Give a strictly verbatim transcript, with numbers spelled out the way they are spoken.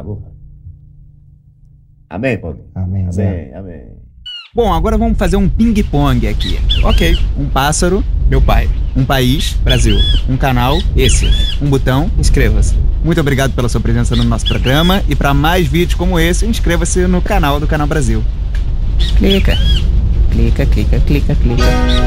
porra. Amém, Paulo? Amém, amém, amém. Bom, agora vamos fazer um ping-pong aqui. Ok. Um pássaro, Meu pai. um país, Brasil. um canal, Esse. um botão. Inscreva-se. Muito obrigado pela sua presença no nosso programa. E para mais vídeos como esse, inscreva-se no canal do Canal Brasil. Clica. Clica, clica, clica, clica.